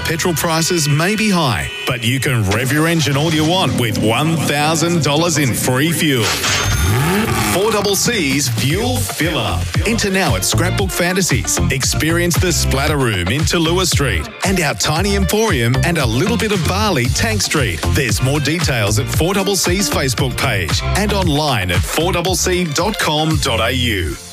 petrol prices may be high, but you can rev your engine all you want with $1,000 in free fuel. 4CC's Fuel Filler. Enter now at Scrapbook Fantasies. Experience the Splatter Room in Tallulah Street and our Tiny Emporium and a little bit of Bali, Tank Street. There's more details at 4CC's Facebook page and online at 4cc.com.au.